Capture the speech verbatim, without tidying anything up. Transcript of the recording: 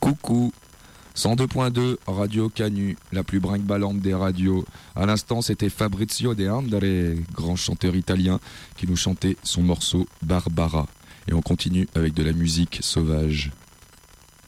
Coucou, cent deux point deux, Radio Canu, la plus brinque-ballante des radios. À l'instant, c'était Fabrizio De André, grand chanteur italien, qui nous chantait son morceau Barbara. Et on continue avec de la musique sauvage.